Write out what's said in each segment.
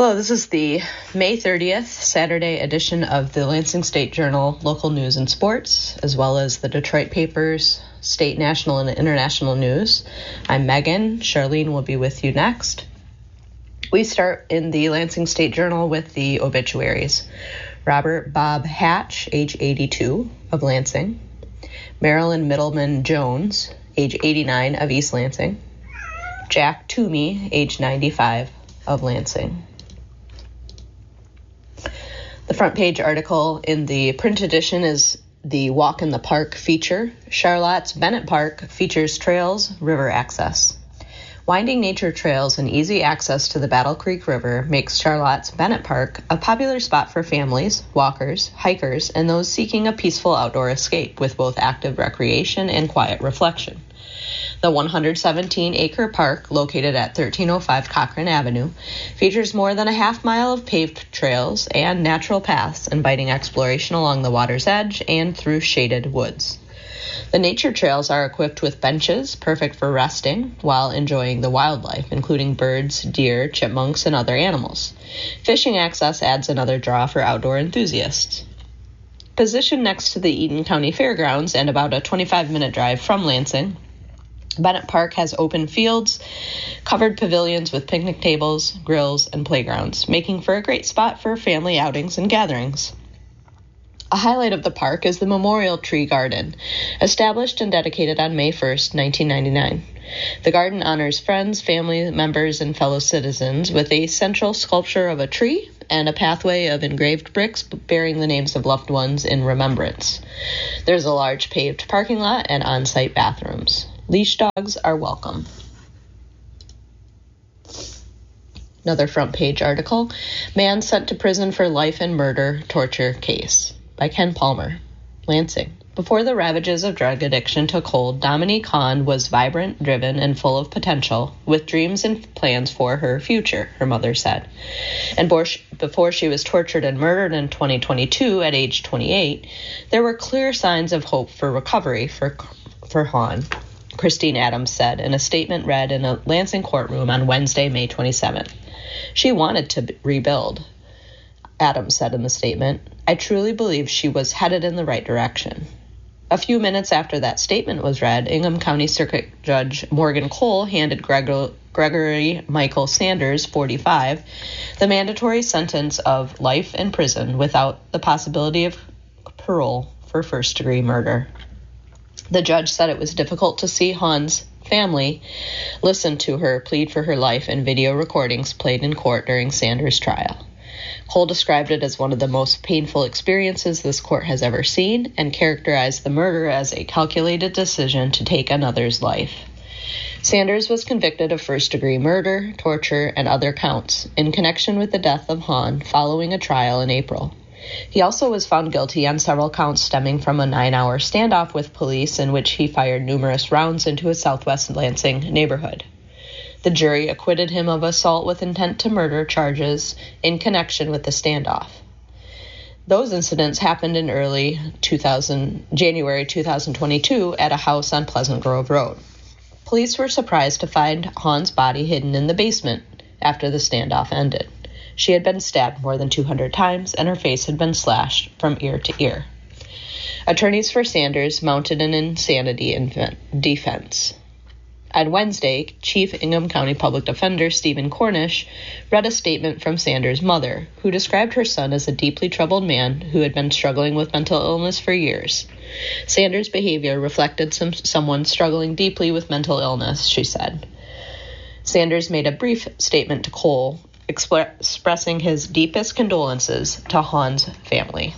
Hello, this is the May 30th, Saturday edition of the Lansing State Journal Local News and Sports, as well as the Detroit papers, state, national, and international news. I'm Megan. Charlene will be with you next. We start in the Lansing State Journal with the obituaries. Robert Bob Hatch, age 82, of Lansing. Marilyn Middleman Jones, age 89, of East Lansing. Jack Toomey, age 95, of Lansing. The front page article in the print edition is the Walk in the Park feature. Charlotte's Bennett Park features trails, river access. Winding nature trails and easy access to the Battle Creek River makes Charlotte's Bennett Park a popular spot for families, walkers, hikers, and those seeking a peaceful outdoor escape with both active recreation and quiet reflection. The 117-acre park, located at 1305 Cochrane Avenue, features more than a half-mile of paved trails and natural paths, inviting exploration along the water's edge and through shaded woods. The nature trails are equipped with benches, perfect for resting while enjoying the wildlife, including birds, deer, chipmunks, and other animals. Fishing access adds another draw for outdoor enthusiasts. Positioned next to the Eaton County Fairgrounds and about a 25-minute drive from Lansing, Bennett Park has open fields, covered pavilions with picnic tables, grills, and playgrounds, making for a great spot for family outings and gatherings. A highlight of the park is the Memorial Tree Garden, established and dedicated on May 1, 1999. The garden honors friends, family members, and fellow citizens with a central sculpture of a tree and a pathway of engraved bricks bearing the names of loved ones in remembrance. There's a large paved parking lot and on-site bathrooms. Leash dogs are welcome. Another front page article, Man Sent to Prison for Life and Murder Torture Case, by Ken Palmer, Lansing. Before the ravages of drug addiction took hold, Dominique Hahn was vibrant, driven, and full of potential, with dreams and plans for her future, her mother said. And before she was tortured and murdered in 2022 at age 28, there were clear signs of hope for recovery for Hahn, Christine Adams said in a statement read in a Lansing courtroom on Wednesday, May 27th. She wanted to rebuild, Adams said in the statement. I truly believe she was headed in the right direction. A few minutes after that statement was read, Ingham County Circuit Judge Morgan Cole handed Gregory Michael Sanders, 45, the mandatory sentence of life in prison without the possibility of parole for first-degree murder. The judge said it was difficult to see Hahn's family listen to her plead for her life in video recordings played in court during Sanders' trial. Cole described it as one of the most painful experiences this court has ever seen and characterized the murder as a calculated decision to take another's life. Sanders was convicted of first-degree murder, torture, and other counts in connection with the death of Hahn following a trial in April. He also was found guilty on several counts stemming from a 9-hour standoff with police in which he fired numerous rounds into a southwest Lansing neighborhood. The jury acquitted him of assault with intent to murder charges in connection with the standoff. Those incidents happened in January 2022 at a house on Pleasant Grove Road. Police were surprised to find Hahn's body hidden in the basement after the standoff ended. She had been stabbed more than 200 times, and her face had been slashed from ear to ear. Attorneys for Sanders mounted an insanity defense. On Wednesday, Chief Ingham County Public Defender Stephen Cornish read a statement from Sanders' mother, who described her son as a deeply troubled man who had been struggling with mental illness for years. Sanders' behavior reflected someone struggling deeply with mental illness, she said. Sanders made a brief statement to Cole, expressing his deepest condolences to Hahn's family.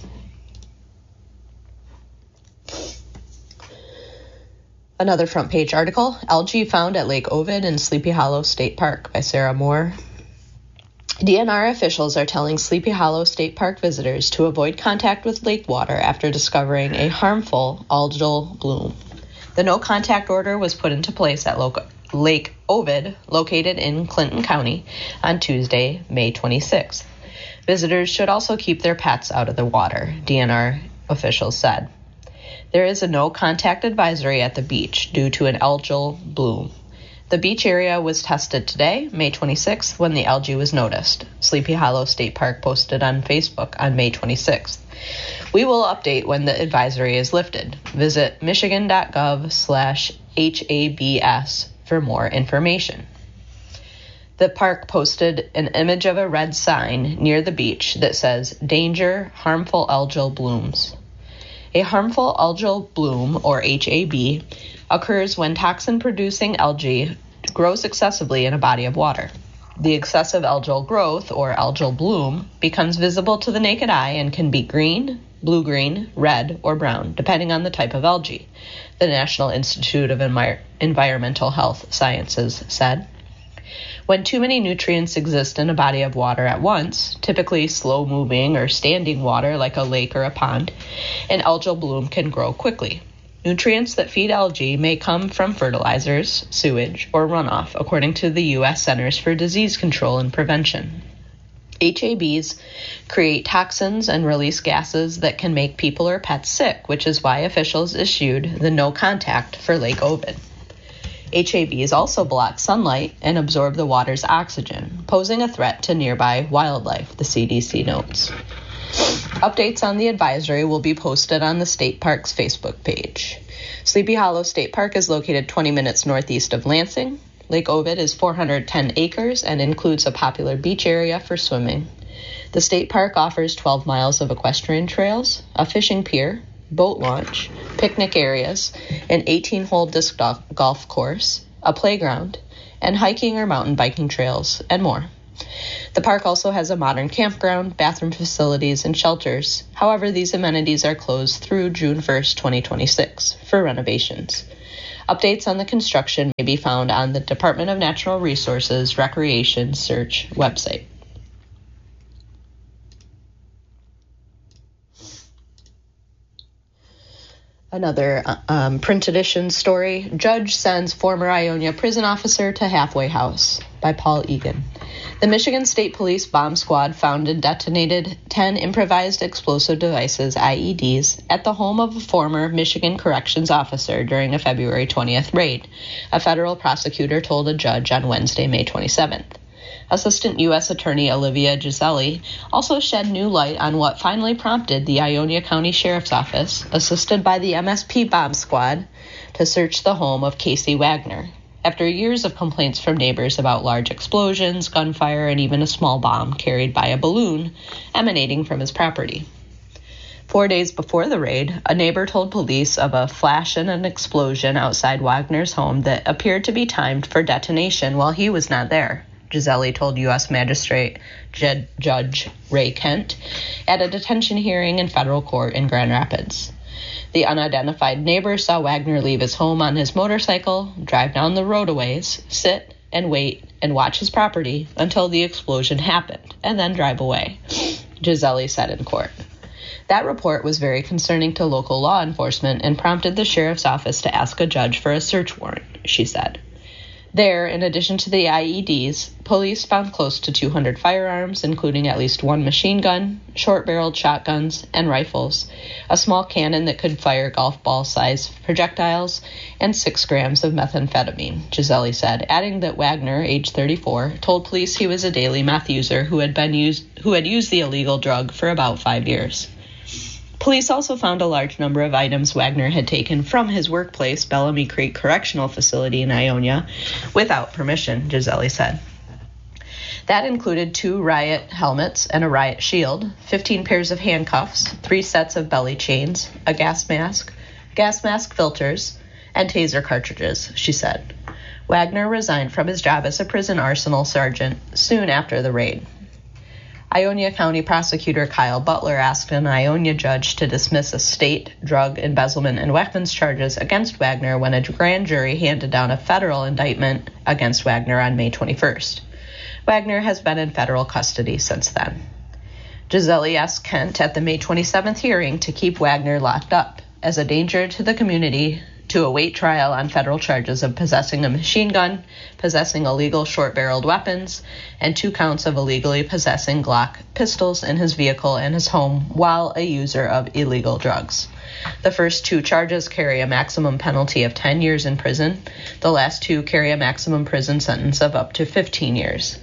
Another front page article, algae found at Lake Ovid in Sleepy Hollow State Park, by Sarah Moore. DNR officials are telling Sleepy Hollow State Park visitors to avoid contact with lake water after discovering a harmful algal bloom. The no-contact order was put into place at Lake Ovid, located in Clinton County, on Tuesday, May 26th. Visitors should also keep their pets out of the water, DNR officials said. There is a no-contact advisory at the beach due to an algal bloom. The beach area was tested today, May 26th, when the algae was noticed. Sleepy Hollow State Park posted on Facebook on May 26th. We will update when the advisory is lifted. Visit michigan.gov/HABS for more information. The park posted an image of a red sign near the beach that says, "Danger, harmful algal blooms." A harmful algal bloom, or HAB, occurs when toxin-producing algae grows excessively in a body of water. The excessive algal growth, or algal bloom, becomes visible to the naked eye and can be green, blue-green, red, or brown, depending on the type of algae, the National Institute of Environmental Health Sciences said. When too many nutrients exist in a body of water at once, typically slow-moving or standing water like a lake or a pond, an algal bloom can grow quickly. Nutrients that feed algae may come from fertilizers, sewage, or runoff, according to the U.S. Centers for Disease Control and Prevention. HABs create toxins and release gases that can make people or pets sick, which is why officials issued the no contact for Lake Ovid. HABs also block sunlight and absorb the water's oxygen, posing a threat to nearby wildlife, the CDC notes. Updates on the advisory will be posted on the state park's Facebook page. Sleepy Hollow State Park is located 20 minutes northeast of Lansing. Lake Ovid is 410 acres and includes a popular beach area for swimming. The state park offers 12 miles of equestrian trails, a fishing pier, boat launch, picnic areas, an 18-hole disc golf course, a playground, and hiking or mountain biking trails, and more. The park also has a modern campground, bathroom facilities, and shelters. However, these amenities are closed through June 1st, 2026, for renovations. Updates on the construction may be found on the Department of Natural Resources Recreation Search website. Another print edition story, Judge Sends Former Ionia Prison Officer to Halfway House, by Paul Egan. The Michigan State Police bomb squad found and detonated 10 improvised explosive devices, IEDs, at the home of a former Michigan corrections officer during a February 20th raid, a federal prosecutor told a judge on Wednesday, May 27th. Assistant U.S. Attorney Olivia Giseli also shed new light on what finally prompted the Ionia County Sheriff's Office, assisted by the MSP bomb squad, to search the home of Casey Wagner, after years of complaints from neighbors about large explosions, gunfire, and even a small bomb carried by a balloon emanating from his property. 4 days before the raid, a neighbor told police of a flash and an explosion outside Wagner's home that appeared to be timed for detonation while he was not there, Giseli told U.S. Magistrate Judge Ray Kent at a detention hearing in federal court in Grand Rapids. The unidentified neighbor saw Wagner leave his home on his motorcycle, drive down the road a ways, sit and wait and watch his property until the explosion happened, and then drive away, Giseli said in court. That report was very concerning to local law enforcement and prompted the sheriff's office to ask a judge for a search warrant, she said. There, in addition to the IEDs, police found close to 200 firearms, including at least one machine gun, short-barreled shotguns, and rifles, a small cannon that could fire golf ball-sized projectiles, and 6 grams of methamphetamine, Giseli said, adding that Wagner, age 34, told police he was a daily meth user who had used the illegal drug for about 5 years. Police also found a large number of items Wagner had taken from his workplace, Bellamy Creek Correctional Facility in Ionia, without permission, Giseli said. That included 2 riot helmets and a riot shield, 15 pairs of handcuffs, 3 sets of belly chains, a gas mask filters, and taser cartridges, she said. Wagner resigned from his job as a prison arsenal sergeant soon after the raid. Ionia County Prosecutor Kyle Butler asked an Ionia judge to dismiss a state, drug, embezzlement, and weapons charges against Wagner when a grand jury handed down a federal indictment against Wagner on May 21st. Wagner has been in federal custody since then. Giseli asked Kent at the May 27th hearing to keep Wagner locked up as a danger to the community to await trial on federal charges of possessing a machine gun, possessing illegal short-barreled weapons, and 2 counts of illegally possessing Glock pistols in his vehicle and his home while a user of illegal drugs. The first 2 charges carry a maximum penalty of 10 years in prison. The last 2 carry a maximum prison sentence of up to 15 years.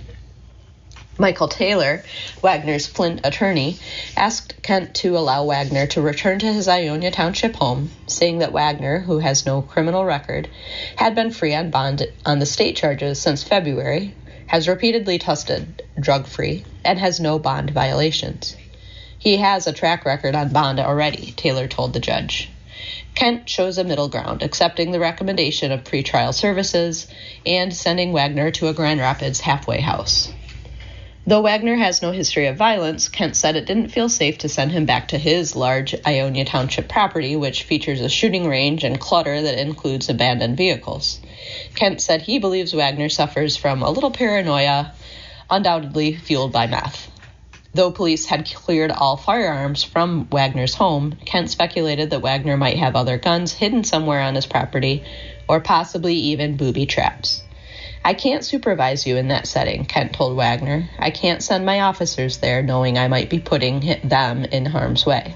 Michael Taylor, Wagner's Flint attorney, asked Kent to allow Wagner to return to his Ionia Township home, saying that Wagner, who has no criminal record, had been free on bond on the state charges since February, has repeatedly tested drug-free, and has no bond violations. He has a track record on bond already, Taylor told the judge. Kent chose a middle ground, accepting the recommendation of pretrial services and sending Wagner to a Grand Rapids halfway house. Though Wagner has no history of violence, Kent said it didn't feel safe to send him back to his large Ionia Township property, which features a shooting range and clutter that includes abandoned vehicles. Kent said he believes Wagner suffers from a little paranoia, undoubtedly fueled by meth. Though police had cleared all firearms from Wagner's home, Kent speculated that Wagner might have other guns hidden somewhere on his property, or possibly even booby traps. I can't supervise you in that setting, Kent told Wagner. I can't send my officers there knowing I might be putting them in harm's way.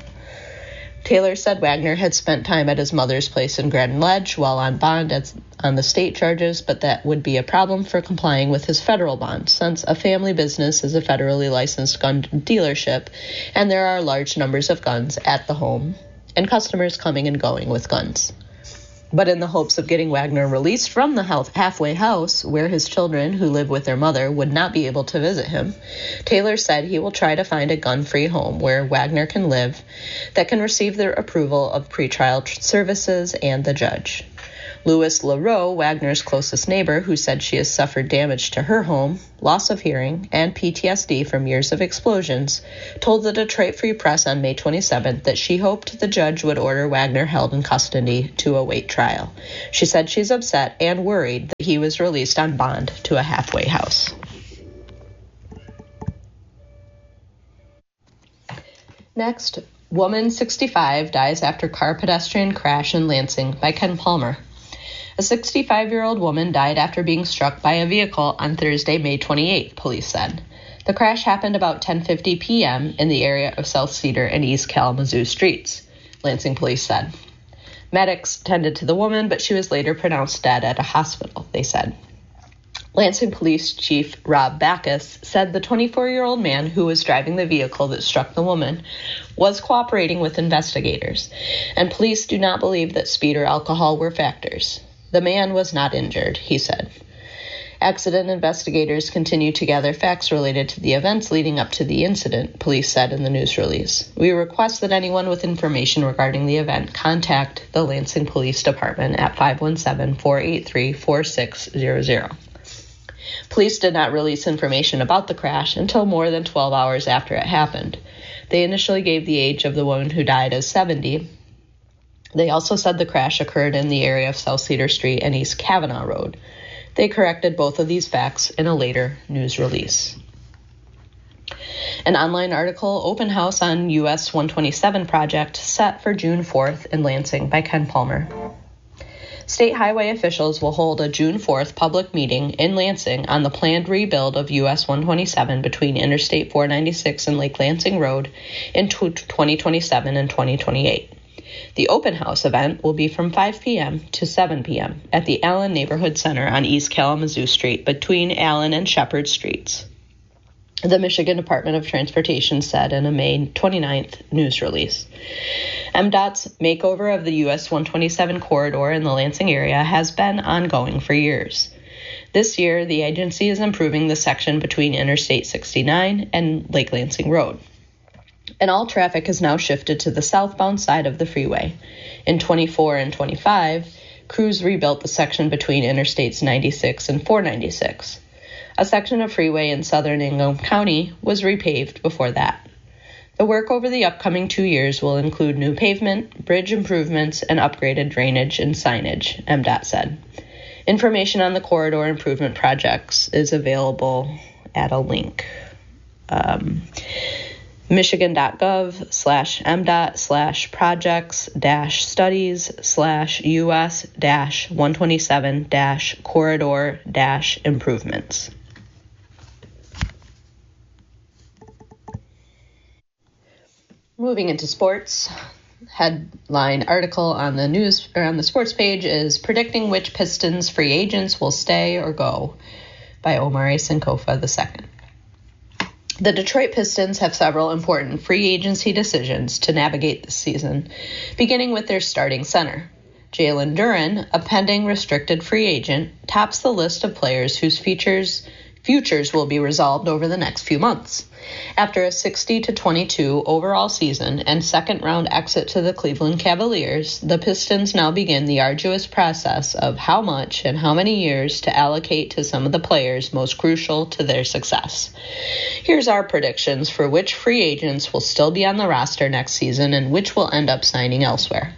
Taylor said Wagner had spent time at his mother's place in Grand Ledge while on bond on the state charges, but that would be a problem for complying with his federal bond, since a family business is a federally licensed gun dealership, and there are large numbers of guns at the home, and customers coming and going with guns. But in the hopes of getting Wagner released from the halfway house, where his children, who live with their mother, would not be able to visit him, Taylor said he will try to find a gun-free home where Wagner can live that can receive the approval of pretrial services and the judge. Louis LaRoe, Wagner's closest neighbor, who said she has suffered damage to her home, loss of hearing, and PTSD from years of explosions, told the Detroit Free Press on May 27th that she hoped the judge would order Wagner held in custody to await trial. She said she's upset and worried that he was released on bond to a halfway house. Next, woman 65 dies after car pedestrian crash in Lansing by Ken Palmer. A 65-year-old woman died after being struck by a vehicle on Thursday, May 28, police said. The crash happened about 10:50 p.m. in the area of South Cedar and East Kalamazoo streets, Lansing police said. Medics tended to the woman, but she was later pronounced dead at a hospital, they said. Lansing Police Chief Rob Backus said the 24-year-old man who was driving the vehicle that struck the woman was cooperating with investigators, and police do not believe that speed or alcohol were factors. The man was not injured, he said. Accident investigators continue to gather facts related to the events leading up to the incident, police said in the news release. We request that anyone with information regarding the event contact the Lansing Police Department at 517-483-4600. Police did not release information about the crash until more than 12 hours after it happened. They initially gave the age of the woman who died as 70. They also said the crash occurred in the area of South Cedar Street and East Kavanaugh Road. They corrected both of these facts in a later news release. An online article, Open House on US 127 project, set for June 4th in Lansing by Ken Palmer. State highway officials will hold a June 4th public meeting in Lansing on the planned rebuild of US 127 between Interstate 496 and Lake Lansing Road in 2027 and 2028. The open house event will be from 5 p.m. to 7 p.m. at the Allen Neighborhood Center on East Kalamazoo Street between Allen and Shepherd Streets, the Michigan Department of Transportation said in a May 29th news release. MDOT's makeover of the US 127 corridor in the Lansing area has been ongoing for years. This year, the agency is improving the section between Interstate 69 and Lake Lansing Road. And all traffic is now shifted to the southbound side of the freeway. In 24 and 25, crews rebuilt the section between Interstates 96 and 496. A section of freeway in southern Ingham County was repaved before that. The work over the upcoming 2 years will include new pavement, bridge improvements, and upgraded drainage and signage, MDOT said. Information on the corridor improvement projects is available at a link. michigan.gov/mdot/projects-studies/US-127-corridor-improvements. Moving into sports, headline article on the news or on the sports page is predicting which Pistons free agents will stay or go by Omari Sankofa II. The Detroit Pistons have several important free agency decisions to navigate this season, beginning with their starting center. Jalen Duren, a pending restricted free agent, tops the list of players whose futures will be resolved over the next few months. After a 60-22 overall season and second-round exit to the Cleveland Cavaliers, the Pistons now begin the arduous process of how much and how many years to allocate to some of the players most crucial to their success. Here's our predictions for which free agents will still be on the roster next season and which will end up signing elsewhere.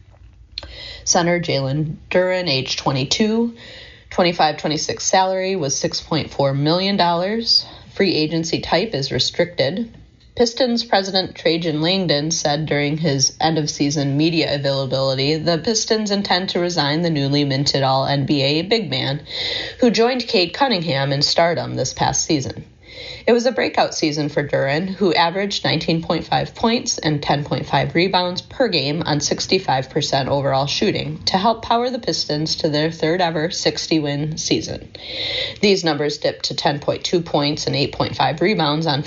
Center Jalen Duren, age 22, 25-26 salary was $6.4 million. Free agency type is restricted. Pistons president Trajan Langdon said during his end-of-season media availability the Pistons intend to resign the newly minted All-NBA big man who joined Cade Cunningham in stardom this past season. It was a breakout season for Duren, who averaged 19.5 points and 10.5 rebounds per game on 65% overall shooting to help power the Pistons to their third-ever 60-win season. These numbers dipped to 10.2 points and 8.5 rebounds on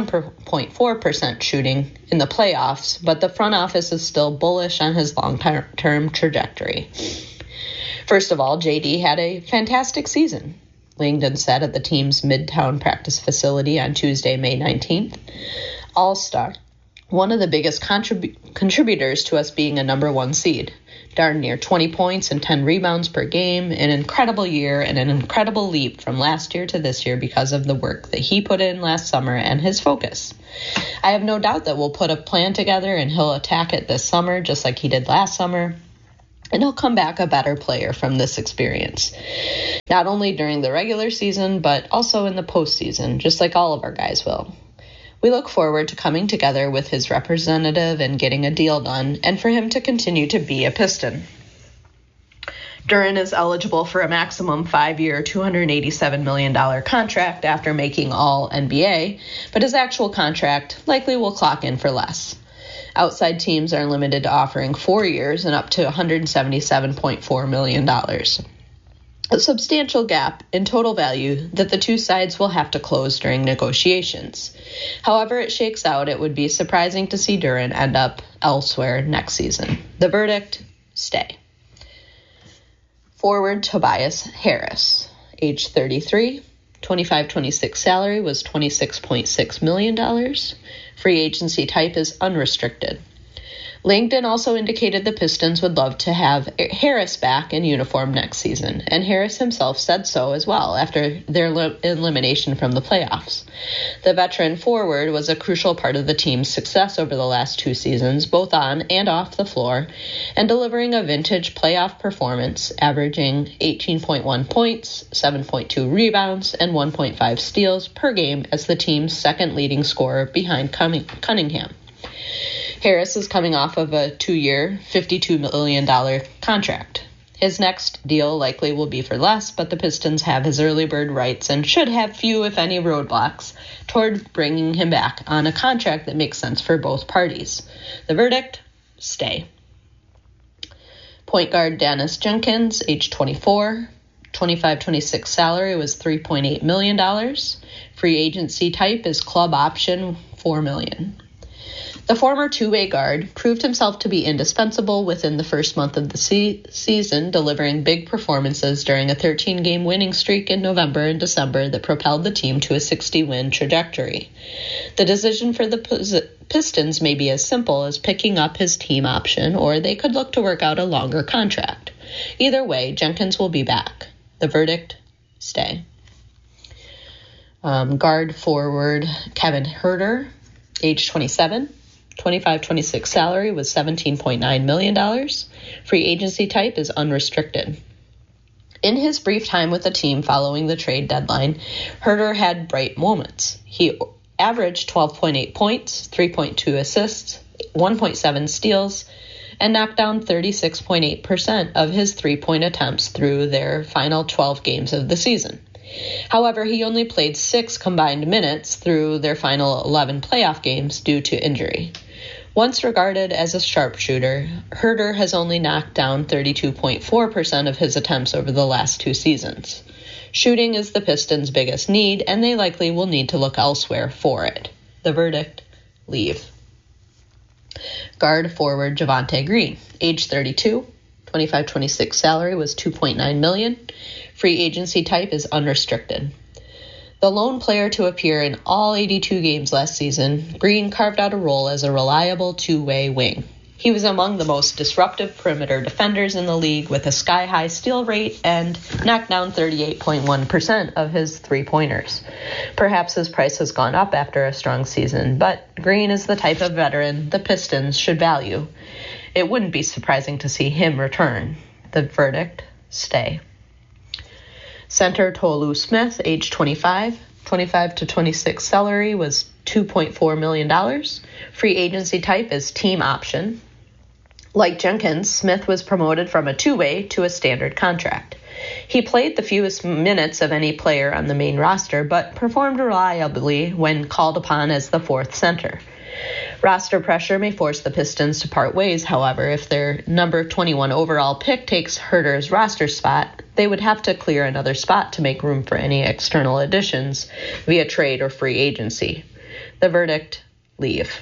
51.4% shooting in the playoffs, but the front office is still bullish on his long-term trajectory. First of all, JD had a fantastic season, Langdon said at the team's Midtown practice facility on Tuesday, May 19th. All-star, one of the biggest contributors to us being a number one seed. Darn near 20 points and 10 rebounds per game, an incredible year and an incredible leap from last year to this year because of the work that he put in last summer and his focus. I have no doubt that we'll put a plan together and he'll attack it this summer just like he did last summer. And he'll come back a better player from this experience, not only during the regular season, but also in the postseason, just like all of our guys will. We look forward to coming together with his representative and getting a deal done, and for him to continue to be a Piston. Duren is eligible for a maximum 5-year, $287 million contract after making All-NBA, but his actual contract likely will clock in for less. Outside teams are limited to offering 4 years and up to $177.4 million. A substantial gap in total value that the two sides will have to close during negotiations. However it shakes out, it would be surprising to see Duren end up elsewhere next season. The verdict, stay. Forward Tobias Harris, age 33, 25-26 salary was $26.6 million. Free agency type is unrestricted. Langdon also indicated the Pistons would love to have Harris back in uniform next season, and Harris himself said so as well after their elimination from the playoffs. The veteran forward was a crucial part of the team's success over the last 2 seasons, both on and off the floor, and delivering a vintage playoff performance, averaging 18.1 points, 7.2 rebounds, and 1.5 steals per game as the team's second leading scorer behind Cunningham. Harris is coming off of a 2-year, $52 million contract. His next deal likely will be for less, but the Pistons have his early bird rights and should have few, if any, roadblocks toward bringing him back on a contract that makes sense for both parties. The verdict, stay. Point guard Dennis Jenkins, age 24, 25-26 salary was $3.8 million. Free agency type is club option, $4 million. The former two-way guard proved himself to be indispensable within the first month of the season, delivering big performances during a 13-game winning streak in November and December that propelled the team to a 60-win trajectory. The decision for the Pistons may be as simple as picking up his team option, or they could look to work out a longer contract. Either way, Jenkins will be back. The verdict, stay. Guard forward Kevin Huerter, age 27. 25-26 salary was $17.9 million. Free agency type is unrestricted. In his brief time with the team following the trade deadline, Huerter had bright moments. He averaged 12.8 points, 3.2 assists, 1.7 steals, and knocked down 36.8% of his three-point attempts through their final 12 games of the season. However, he only played 6 combined minutes through their final 11 playoff games due to injury. Once regarded as a sharpshooter, Huerter has only knocked down 32.4% of his attempts over the last 2 seasons. Shooting is the Pistons' biggest need, and they likely will need to look elsewhere for it. The verdict: leave. Guard forward Javonte Green, age 32, 25-26 salary was $2.9 million. Free agency type is unrestricted. The lone player to appear in all 82 games last season, Green carved out a role as a reliable two-way wing. He was among the most disruptive perimeter defenders in the league with a sky-high steal rate and knocked down 38.1% of his three-pointers. Perhaps his price has gone up after a strong season, but Green is the type of veteran the Pistons should value. It wouldn't be surprising to see him return. The verdict: stay. Center Tolu Smith, age 25, 25-26 salary was $2.4 million. Free agency type is team option. Like Jenkins, Smith was promoted from a two-way to a standard contract. He played the fewest minutes of any player on the main roster, but performed reliably when called upon as the fourth center. Roster pressure may force the Pistons to part ways, however. If their number 21 overall pick takes Huerter's roster spot, they would have to clear another spot to make room for any external additions via trade or free agency. The verdict: leave.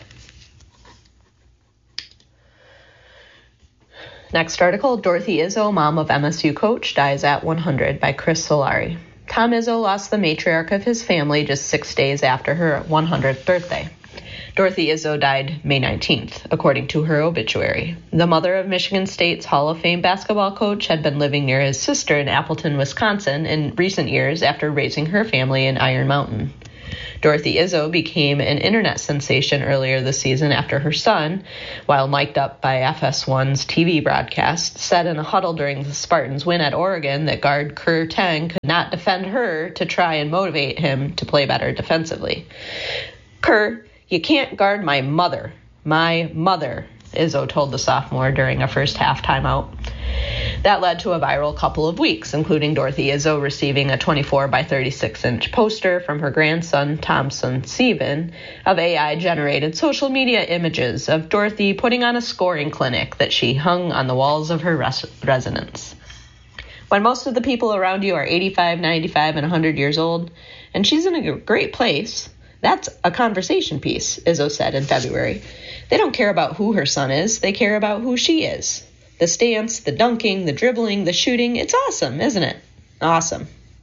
Next article: Dorothy Izzo, mom of MSU coach, dies at 100 by Chris Solari. Tom Izzo lost the matriarch of his family just 6 days after her 100th birthday. Dorothy Izzo died May 19th, according to her obituary. The mother of Michigan State's Hall of Fame basketball coach had been living near his sister in Appleton, Wisconsin in recent years after raising her family in Iron Mountain. Dorothy Izzo became an internet sensation earlier this season after her son, while mic'd up by FS1's TV broadcast, said in a huddle during the Spartans' win at Oregon that guard Kur Teng could not defend her to try and motivate him to play better defensively. "Kur, you can't guard my mother. My mother," Izzo told the sophomore during a first-half timeout. That led to a viral couple of weeks, including Dorothy Izzo receiving a 24 by 36-inch poster from her grandson, Thompson Seaven, of AI-generated social media images of Dorothy putting on a scoring clinic that she hung on the walls of her residence. When most of the people around you are 85, 95, and 100 years old, and she's in a great place, that's a conversation piece, Izzo said in February. They don't care about who her son is, they care about who she is. The stance, the dunking, the dribbling, the shooting, it's awesome, isn't it? Awesome.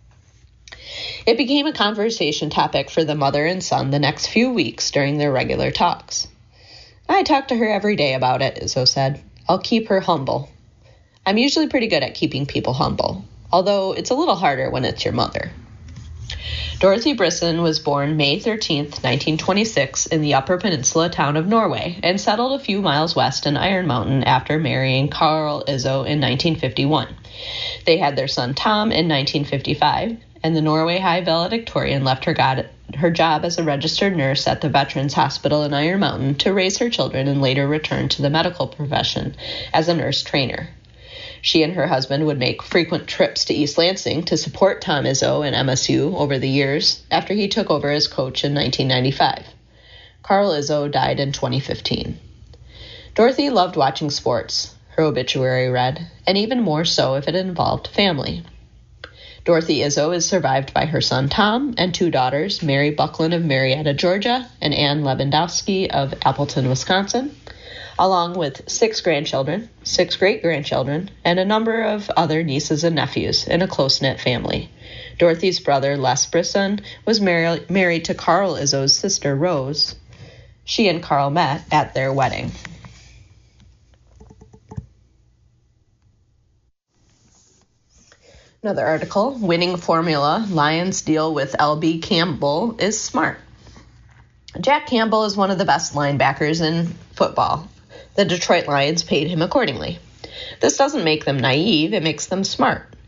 It became a conversation topic for the mother and son the next few weeks during their regular talks. "I talk to her every day about it," Izzo said. "I'll keep her humble. I'm usually pretty good at keeping people humble, although it's a little harder when it's your mother." Dorothy Brisson was born May 13, 1926, in the Upper Peninsula town of Norway and settled a few miles west in Iron Mountain after marrying Carl Izzo in 1951. They had their son Tom in 1955, and the Norway High valedictorian left her job as a registered nurse at the Veterans Hospital in Iron Mountain to raise her children and later returned to the medical profession as a nurse trainer. She and her husband would make frequent trips to East Lansing to support Tom Izzo and MSU over the years after he took over as coach in 1995. Carl Izzo died in 2015. Dorothy loved watching sports, her obituary read, and even more so if it involved family. Dorothy Izzo is survived by her son Tom and 2 daughters, Mary Buckland of Marietta, Georgia, and Ann Lewandowski of Appleton, Wisconsin, along with 6 grandchildren, 6 great-grandchildren, and a number of other nieces and nephews in a close-knit family. Dorothy's brother, Les Brisson, was married to Carl Izzo's sister, Rose. She and Carl met at their wedding. Another article, winning formula, Lions deal with L.B. Campbell is smart. Jack Campbell is one of the best linebackers in football. The Detroit Lions paid him accordingly. This doesn't make them naive, it makes them smart.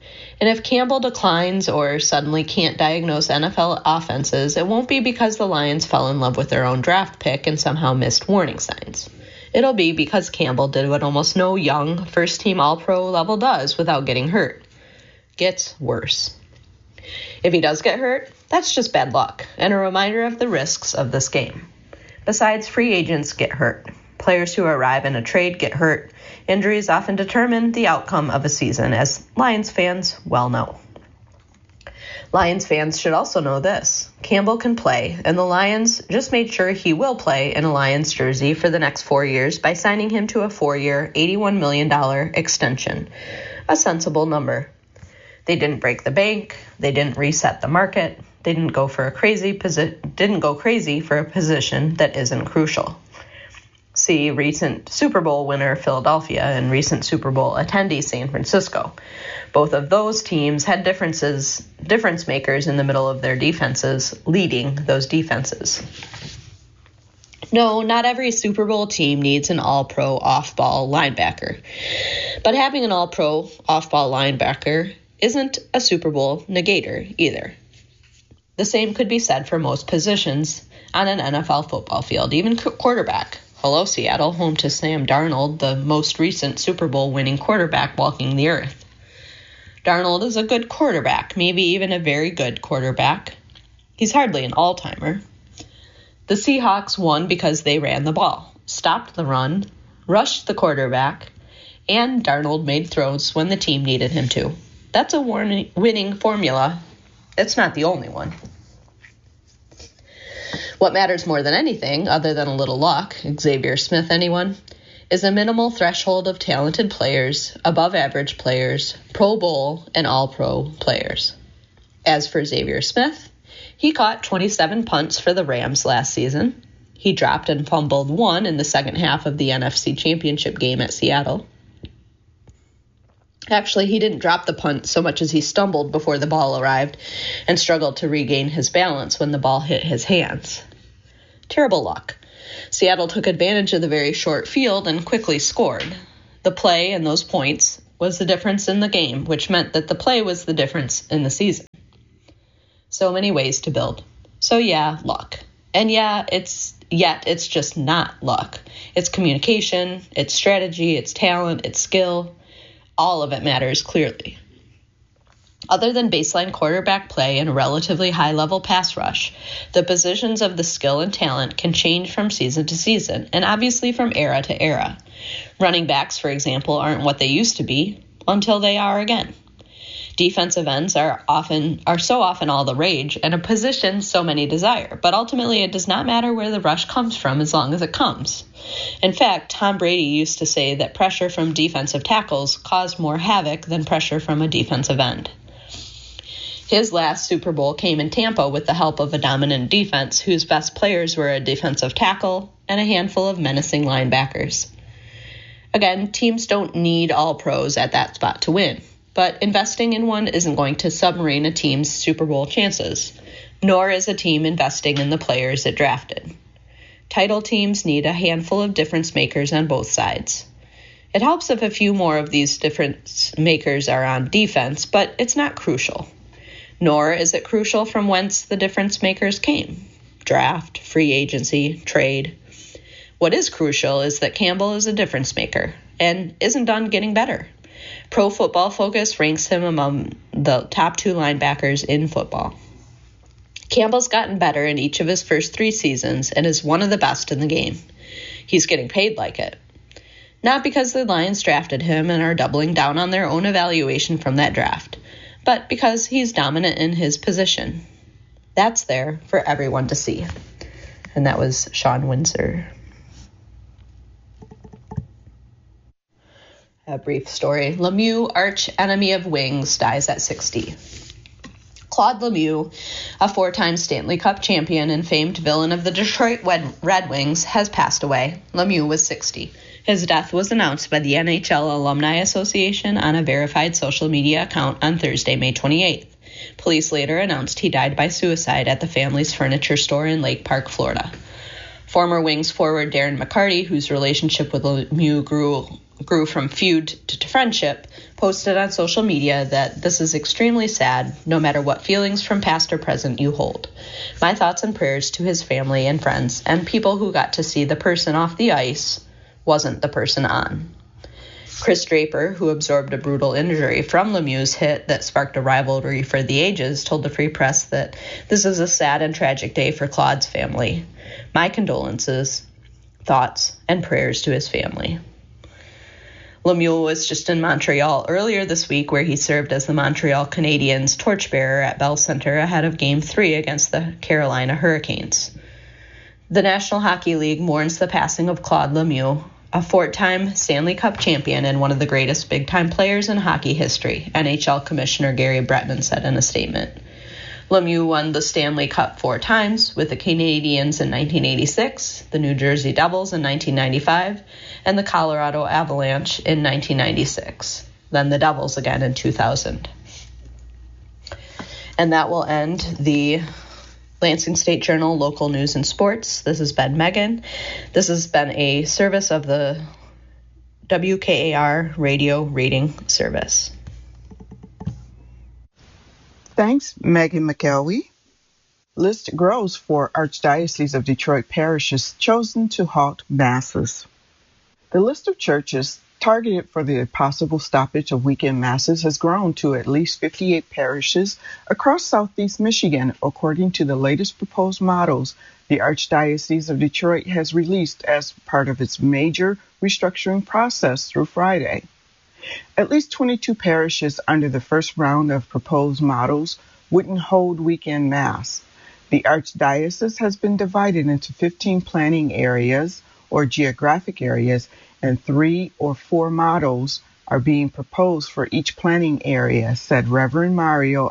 And if Campbell declines or suddenly can't diagnose NFL offenses, it won't be because the Lions fell in love with their own draft pick and somehow missed warning signs. It'll be because Campbell did what almost no young first-team All-Pro level does without getting hurt. Gets worse. If he does get hurt, that's just bad luck and a reminder of the risks of this game. Besides, free agents get hurt. Players who arrive in a trade get hurt. Injuries often determine the outcome of a season, as Lions fans well know. Lions fans should also know this. Campbell can play, and the Lions just made sure he will play in a Lions jersey for the next 4 years by signing him to a 4-year, $81 million extension. A sensible number. They didn't break the bank. They didn't reset the market. They didn't go crazy for a position that isn't crucial. See recent Super Bowl winner Philadelphia and recent Super Bowl attendee San Francisco. Both of those teams had difference makers in the middle of their defenses, leading those defenses. No, not every Super Bowl team needs an all-pro off-ball linebacker. But having an all-pro off-ball linebacker isn't a Super Bowl negator either. The same could be said for most positions on an NFL football field, even quarterback. Hello, Seattle, home to Sam Darnold, the most recent Super Bowl winning quarterback walking the earth. Darnold is a good quarterback, maybe even a very good quarterback. He's hardly an all-timer. The Seahawks won because they ran the ball, stopped the run, rushed the quarterback, and Darnold made throws when the team needed him to. That's a winning formula. It's not the only one. What matters more than anything, other than a little luck, Xavier Smith anyone, is a minimal threshold of talented players, above average players, Pro Bowl and All-Pro players. As for Xavier Smith, he caught 27 punts for the Rams last season. He dropped and fumbled one in the second half of the NFC Championship game at Seattle. Actually, he didn't drop the punt so much as he stumbled before the ball arrived and struggled to regain his balance when the ball hit his hands. Terrible luck. Seattle took advantage of the very short field and quickly scored. The play and those points was the difference in the game, which meant that the play was the difference in the season. So many ways to build. So yeah, luck. And yeah, it's just not luck. It's communication, it's strategy, it's talent, it's skill. All of it matters clearly. Other than baseline quarterback play and a relatively high-level pass rush, the positions of the skill and talent can change from season to season, and obviously from era to era. Running backs, for example, aren't what they used to be until they are again. Defensive ends are so often all the rage, and a position so many desire, but ultimately it does not matter where the rush comes from as long as it comes. In fact, Tom Brady used to say that pressure from defensive tackles caused more havoc than pressure from a defensive end. His last Super Bowl came in Tampa with the help of a dominant defense whose best players were a defensive tackle and a handful of menacing linebackers. Again, teams don't need all pros at that spot to win, but investing in one isn't going to submarine a team's Super Bowl chances, nor is a team investing in the players it drafted. Title teams need a handful of difference makers on both sides. It helps if a few more of these difference makers are on defense, but it's not crucial. Nor is it crucial from whence the difference makers came. Draft, free agency, trade. What is crucial is that Campbell is a difference maker and isn't done getting better. Pro Football Focus ranks him among the top 2 linebackers in football. Campbell's gotten better in each of his first 3 seasons and is one of the best in the game. He's getting paid like it. Not because the Lions drafted him and are doubling down on their own evaluation from that draft, but because he's dominant in his position. That's there for everyone to see. And that was Sean Windsor. A brief story. Lemieux, arch enemy of wings, dies at 60. Claude Lemieux, a 4-time Stanley Cup champion and famed villain of the Detroit Red Wings, has passed away. Lemieux was 60. His death was announced by the NHL Alumni Association on a verified social media account on Thursday, May 28th. Police later announced he died by suicide at the family's furniture store in Lake Park, Florida. Former Wings forward Darren McCarty, whose relationship with Lemieux grew grew from feud to friendship, posted on social media that this is extremely sad, no matter what feelings from past or present you hold. My thoughts and prayers to his family and friends and people who got to see the person off the ice wasn't the person on. Chris Draper, who absorbed a brutal injury from Lemieux's hit that sparked a rivalry for the ages, told the Free Press that this is a sad and tragic day for Claude's family. My condolences, thoughts, and prayers to his family. Lemieux was just in Montreal earlier this week, where he served as the Montreal Canadiens torchbearer at Bell Center ahead of Game 3 against the Carolina Hurricanes. The National Hockey League mourns the passing of Claude Lemieux, a four-time Stanley Cup champion and one of the greatest big-time players in hockey history, NHL Commissioner Gary Bettman said in a statement. Lemieux won the Stanley Cup 4 times with the Canadiens in 1986, the New Jersey Devils in 1995, and the Colorado Avalanche in 1996, then the Devils again in 2000. And that will end the Lansing State Journal Local News and Sports. This has been Megan. This has been a service of the WKAR Radio Rating Service. Thanks, Megan McElwee. List grows for Archdiocese of Detroit parishes chosen to halt masses. The list of churches targeted for the possible stoppage of weekend masses has grown to at least 58 parishes across southeast Michigan, according to the latest proposed models the Archdiocese of Detroit has released as part of its major restructuring process through Friday. At least 22 parishes under the first round of proposed models wouldn't hold weekend mass. The Archdiocese has been divided into 15 planning areas or geographic areas, and 3 or 4 models are being proposed for each planning area, said Reverend Mario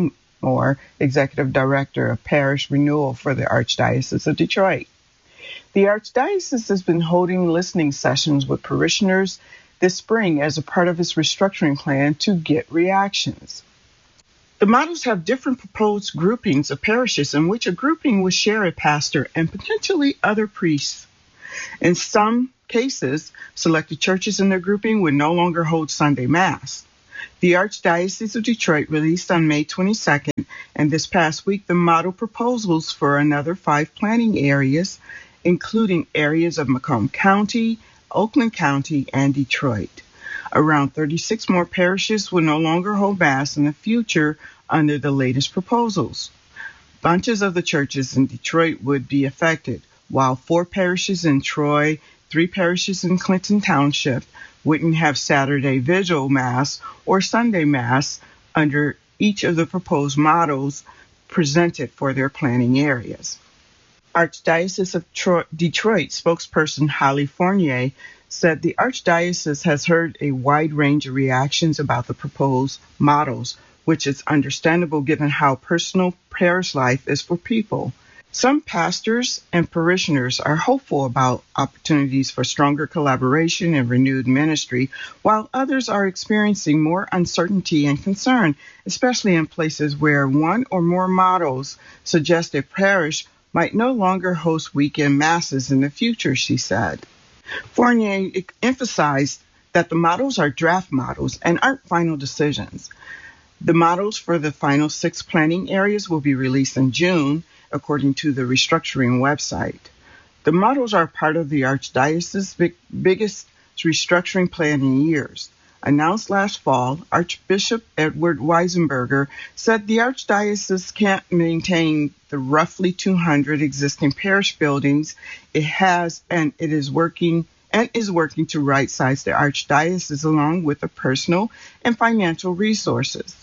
Amor, Executive Director of Parish Renewal for the Archdiocese of Detroit. The Archdiocese has been holding listening sessions with parishioners this spring as a part of its restructuring plan to get reactions. The models have different proposed groupings of parishes in which a grouping would share a pastor and potentially other priests. In some cases, selected churches in their grouping would no longer hold Sunday Mass. The Archdiocese of Detroit released on May 22nd, and this past week, the model proposals for another 5 planning areas, including areas of Macomb County, Oakland County, and Detroit. Around 36 more parishes will no longer hold Mass in the future under the latest proposals. Bunches of the churches in Detroit would be affected, while 4 parishes in Troy, 3 parishes in Clinton Township wouldn't have Saturday Vigil Mass or Sunday Mass under each of the proposed models presented for their planning areas. Archdiocese of Detroit spokesperson Holly Fournier said the Archdiocese has heard a wide range of reactions about the proposed models, which is understandable given how personal parish life is for people. Some pastors and parishioners are hopeful about opportunities for stronger collaboration and renewed ministry, while others are experiencing more uncertainty and concern, especially in places where one or more models suggest a parish might no longer host weekend masses in the future, she said. Fournier emphasized that the models are draft models and aren't final decisions. The models for the final 6 planning areas will be released in June, according to the restructuring website. The models are part of the Archdiocese's biggest restructuring plan in years. Announced last fall, Archbishop Edward Weisenberger said the Archdiocese can't maintain the roughly 200 existing parish buildings it has, and it is working to right-size the Archdiocese along with the personal and financial resources.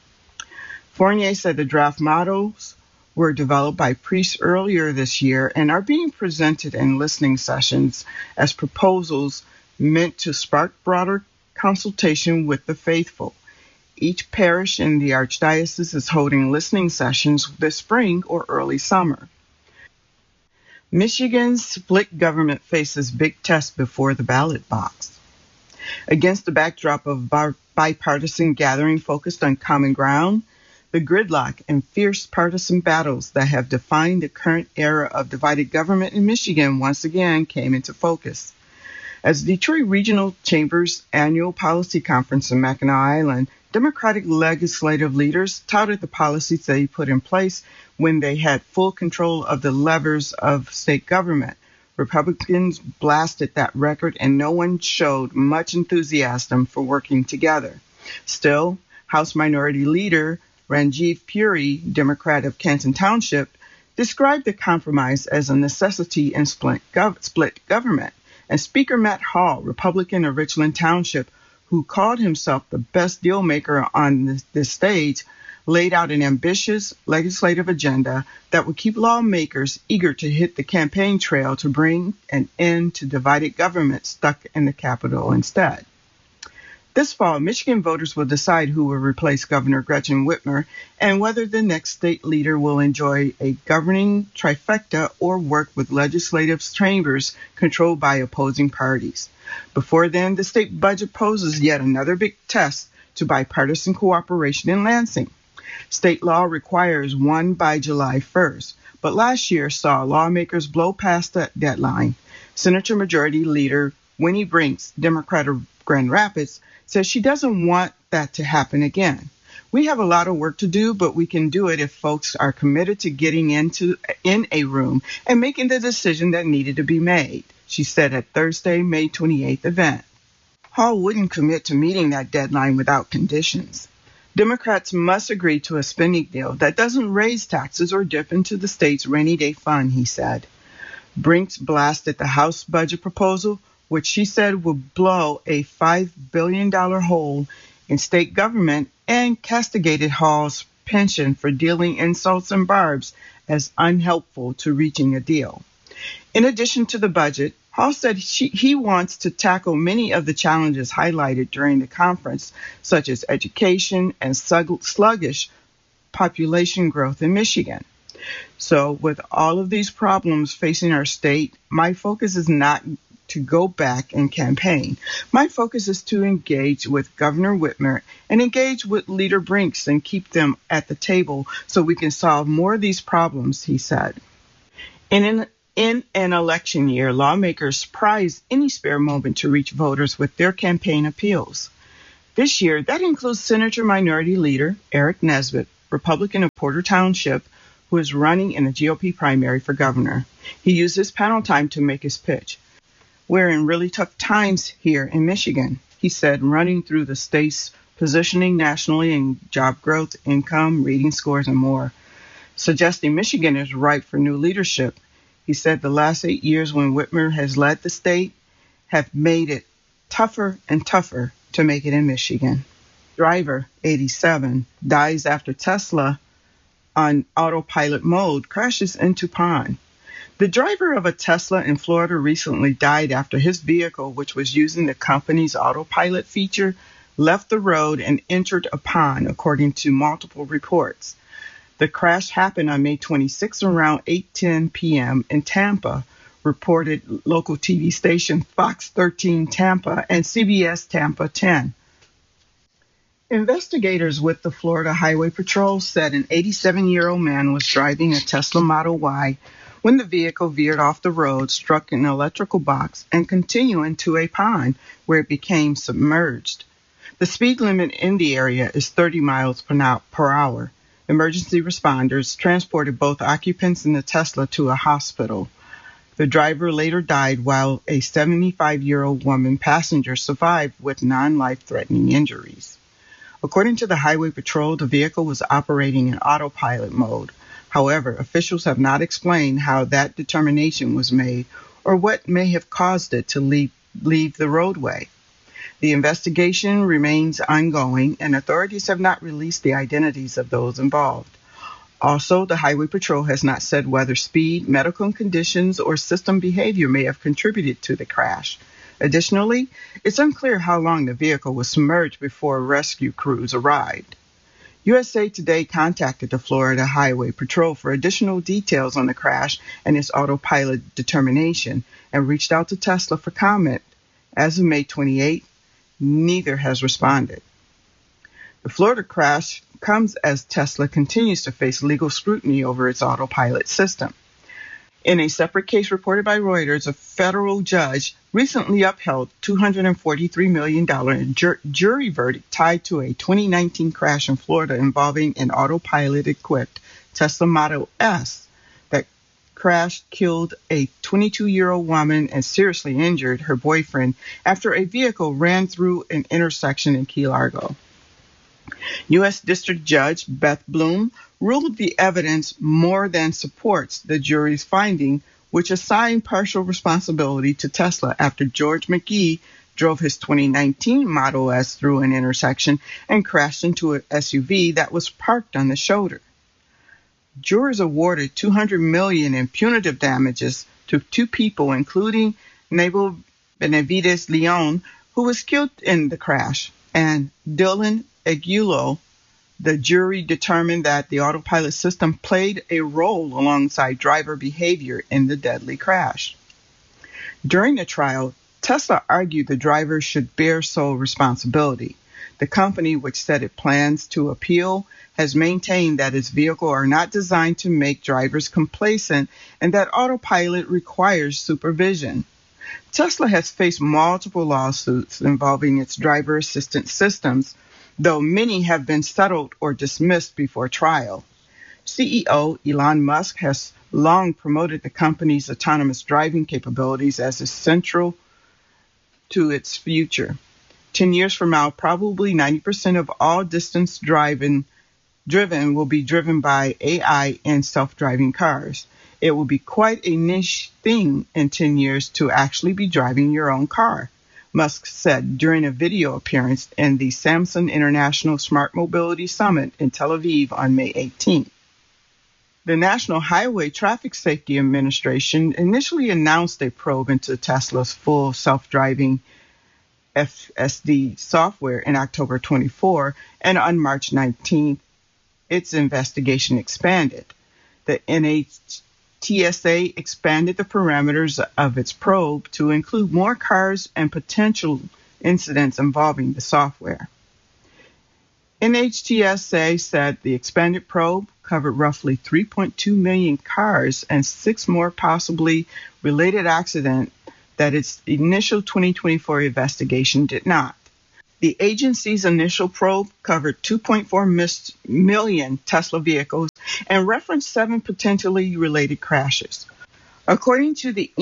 Fournier said the draft models were developed by priests earlier this year and are being presented in listening sessions as proposals meant to spark broader consultation with the faithful. Each parish in the Archdiocese is holding listening sessions this spring or early summer. Michigan's split government faces big tests before the ballot box. Against the backdrop of bipartisan gathering focused on common ground, the gridlock and fierce partisan battles that have defined the current era of divided government in Michigan once again came into focus. As Detroit Regional Chamber's annual policy conference in Mackinac Island, Democratic legislative leaders touted the policies they put in place when they had full control of the levers of state government. Republicans blasted that record, and no one showed much enthusiasm for working together. Still, House Minority Leader Ranjeev Puri, Democrat of Canton Township, described the compromise as a necessity in split government. And Speaker Matt Hall, Republican of Richland Township, who called himself the best deal maker on this stage, laid out an ambitious legislative agenda that would keep lawmakers eager to hit the campaign trail to bring an end to divided government stuck in the Capitol instead. This fall, Michigan voters will decide who will replace Governor Gretchen Whitmer and whether the next state leader will enjoy a governing trifecta or work with legislative chambers controlled by opposing parties. Before then, the state budget poses yet another big test to bipartisan cooperation in Lansing. State law requires one by July 1st, but last year saw lawmakers blow past that deadline. Senator Majority Leader Winnie Brinks, Democrat of Grand Rapids, says she doesn't want that to happen again. We have a lot of work to do, but we can do it if folks are committed to getting in a room and making the decision that needed to be made, she said at Thursday, May 28th event. Hall wouldn't commit to meeting that deadline without conditions. Democrats must agree to a spending deal that doesn't raise taxes or dip into the state's rainy day fund, he said. Brinks blasted the House budget proposal, which she said would blow a $5 billion hole in state government, and castigated Hall's penchant for dealing insults and barbs as unhelpful to reaching a deal. In addition to the budget, Hall said he wants to tackle many of the challenges highlighted during the conference, such as education and sluggish population growth in Michigan. So with all of these problems facing our state, my focus is not to go back and campaign. My focus is to engage with Governor Whitmer and engage with Leader Brinks and keep them at the table so we can solve more of these problems, he said. In an election year, lawmakers prize any spare moment to reach voters with their campaign appeals. This year, that includes Senator Minority Leader Eric Nesbitt, Republican of Porter Township, who is running in the GOP primary for governor. He used his panel time to make his pitch. We're in really tough times here in Michigan, he said, running through the state's positioning nationally in job growth, income, reading scores, and more, suggesting Michigan is ripe for new leadership. He said the last 8 years when Whitmer has led the state have made it tougher and tougher to make it in Michigan. Driver, 87, dies after Tesla on autopilot mode crashes into pond. The driver of a Tesla in Florida recently died after his vehicle, which was using the company's autopilot feature, left the road and entered a pond, according to multiple reports. The crash happened on May 26 around 8:10 p.m. in Tampa, reported local TV station Fox 13 Tampa and CBS Tampa 10. Investigators with the Florida Highway Patrol said an 87-year-old man was driving a Tesla Model Y when the vehicle veered off the road, struck an electrical box, and continued into a pond where it became submerged. The speed limit in the area is 30 miles per hour. Emergency responders transported both occupants in the Tesla to a hospital. The driver later died while a 75-year-old woman passenger survived with non-life-threatening injuries. According to the Highway Patrol, the vehicle was operating in autopilot mode. However, officials have not explained how that determination was made or what may have caused it to leave the roadway. The investigation remains ongoing, and authorities have not released the identities of those involved. Also, the Highway Patrol has not said whether speed, medical conditions, or system behavior may have contributed to the crash. Additionally, it's unclear how long the vehicle was submerged before rescue crews arrived. USA Today contacted the Florida Highway Patrol for additional details on the crash and its autopilot determination and reached out to Tesla for comment. As of May 28, neither has responded. The Florida crash comes as Tesla continues to face legal scrutiny over its autopilot system. In a separate case reported by Reuters, a federal judge recently upheld $243 million jury verdict tied to a 2019 crash in Florida involving an autopilot-equipped Tesla Model S that crashed, killed a 22-year-old woman, and seriously injured her boyfriend after a vehicle ran through an intersection in Key Largo. U.S. District Judge Beth Bloom ruled the evidence more than supports the jury's finding, which assigned partial responsibility to Tesla after George McGee drove his 2019 Model S through an intersection and crashed into an SUV that was parked on the shoulder. Jurors awarded $200 million in punitive damages to two people, including Nabel Benavides Leon, who was killed in the crash, and Dylan Aguilo. The jury determined that the autopilot system played a role alongside driver behavior in the deadly crash. During the trial, Tesla argued the driver should bear sole responsibility. The company, which said it plans to appeal, has maintained that its vehicles are not designed to make drivers complacent and that autopilot requires supervision. Tesla has faced multiple lawsuits involving its driver assistance systems, though many have been settled or dismissed before trial. CEO Elon Musk has long promoted the company's autonomous driving capabilities as essential to its future. 10 years from now, probably 90% of all distance driven will be driven by AI and self-driving cars. It will be quite a niche thing in 10 years to actually be driving your own car, Musk said during a video appearance in the Samsung International Smart Mobility Summit in Tel Aviv on May 18. The National Highway Traffic Safety Administration initially announced a probe into Tesla's full self-driving FSD software in October 24, and on March 19, its investigation expanded. The NHTSA expanded the parameters of its probe to include more cars and potential incidents involving the software. NHTSA said the expanded probe covered roughly 3.2 million cars and 6 more possibly related accidents that its initial 2024 investigation did not. The agency's initial probe covered 2.4 million Tesla vehicles and referenced 7 potentially related crashes. According to the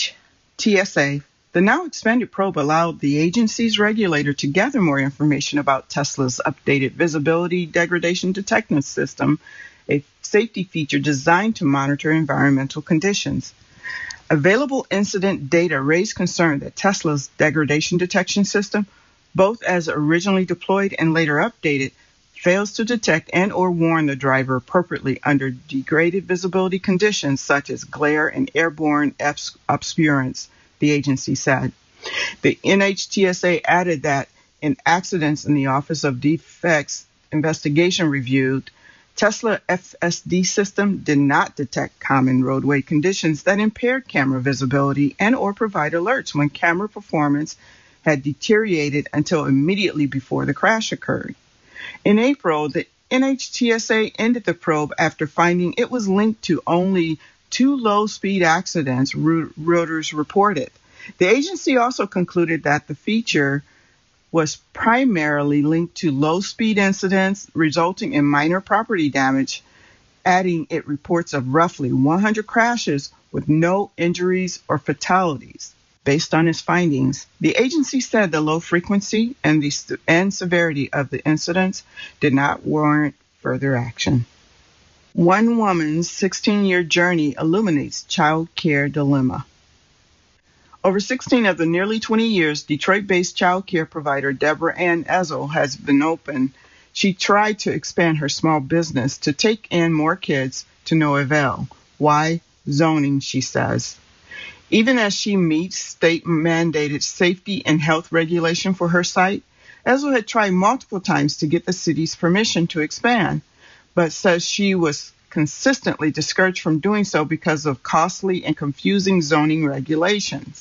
NHTSA, the now expanded probe allowed the agency's regulator to gather more information about Tesla's updated visibility degradation detection system, a safety feature designed to monitor environmental conditions. Available incident data raised concern that Tesla's degradation detection system, both as originally deployed and later updated, fails to detect and or warn the driver appropriately under degraded visibility conditions such as glare and airborne obscurance, the agency said. The NHTSA added that in accidents in the Office of Defects Investigation reviewed, Tesla FSD system did not detect common roadway conditions that impaired camera visibility and or provide alerts when camera performance had deteriorated until immediately before the crash occurred. In April, the NHTSA ended the probe after finding it was linked to only 2 low-speed accidents Reuters reported. The agency also concluded that the feature was primarily linked to low-speed incidents resulting in minor property damage, adding it reports of roughly 100 crashes with no injuries or fatalities. Based on its findings, the agency said the low frequency and severity of the incidents did not warrant further action. One woman's 16-year journey illuminates child care dilemma. Over 16 of the nearly 20 years, Detroit-based child care provider Deborah Ann Ezel has been open. She tried to expand her small business to take in more kids to no avail. Why? Zoning, she says. Even as she meets state-mandated safety and health regulation for her site, Ezel had tried multiple times to get the city's permission to expand, but says she was consistently discouraged from doing so because of costly and confusing zoning regulations.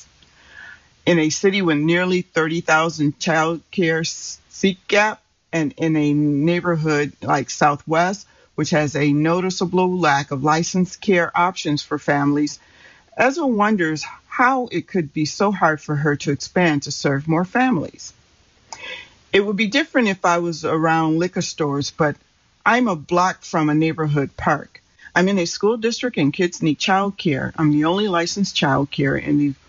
In a city with nearly 30,000 child care seat gap, and in a neighborhood like Southwest which has a noticeable lack of licensed care options for families, Ezel wonders how it could be so hard for her to expand to serve more families. It would be different if I was around liquor stores, but I'm a block from a neighborhood park. I'm in a school district and kids need child care. I'm the only licensed child care in the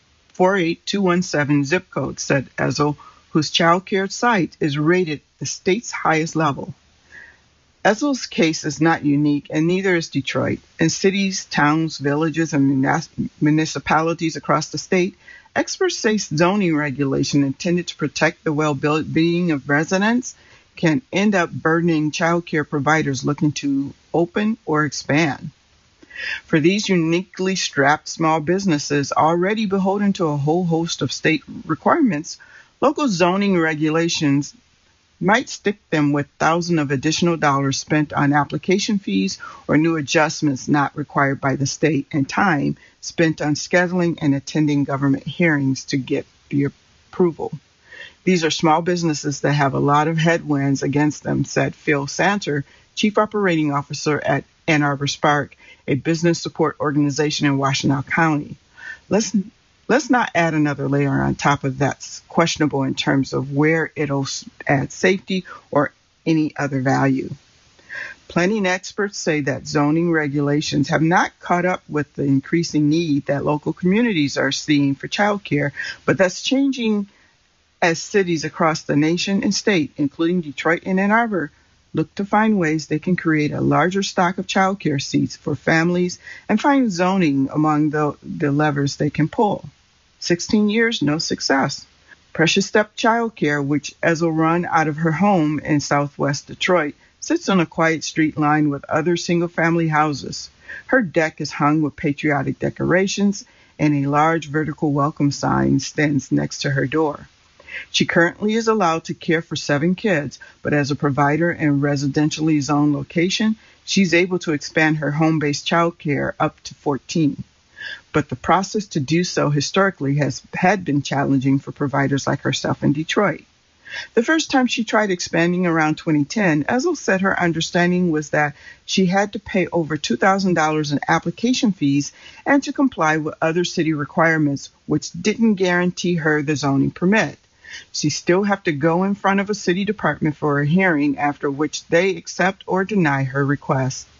48217 zip code, said Ezel, whose child care site is rated the state's highest level. Ezel's case is not unique, and neither is Detroit. In cities, towns, villages, and municipalities across the state, experts say zoning regulation intended to protect the well-being of residents can end up burdening child care providers looking to open or expand. For these uniquely strapped small businesses already beholden to a whole host of state requirements, local zoning regulations might stick them with thousands of additional dollars spent on application fees or new adjustments not required by the state, and time spent on scheduling and attending government hearings to get the approval. These are small businesses that have a lot of headwinds against them, said Phil Santer, Chief Operating Officer at Ann Arbor Spark, a business support organization in Washtenaw County. Let's not add another layer on top of that's questionable in terms of where it'll add safety or any other value. Planning experts say that zoning regulations have not caught up with the increasing need that local communities are seeing for childcare, but that's changing as cities across the nation and state, including Detroit and Ann Arbor, look to find ways they can create a larger stock of childcare seats for families and find zoning among the levers they can pull. 16 years, no success. Precious Step Childcare, which Ezel run out of her home in southwest Detroit, sits on a quiet street lined with other single-family houses. Her deck is hung with patriotic decorations, and a large vertical welcome sign stands next to her door. She currently is allowed to care for 7 kids, but as a provider in residentially zoned location, she's able to expand her home-based childcare up to 14. But the process to do so historically had been challenging for providers like herself in Detroit. The first time she tried expanding around 2010, Ezel said her understanding was that she had to pay over $2,000 in application fees and to comply with other city requirements, which didn't guarantee her the zoning permit. She still have to go in front of a city department for a hearing, after which they accept or deny her request.